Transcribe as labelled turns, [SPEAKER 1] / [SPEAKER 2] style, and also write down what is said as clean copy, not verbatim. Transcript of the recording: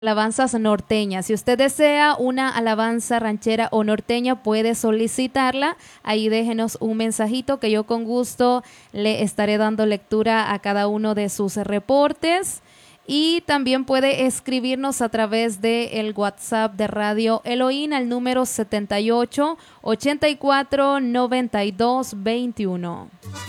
[SPEAKER 1] alabanzas norteñas. Si usted desea una alabanza ranchera o norteña, puede solicitarla. Ahí déjenos un mensajito que yo con gusto le estaré dando lectura a cada uno de sus reportes. Y también puede escribirnos a través del WhatsApp de Radio Elohim al número 78 84 92 21.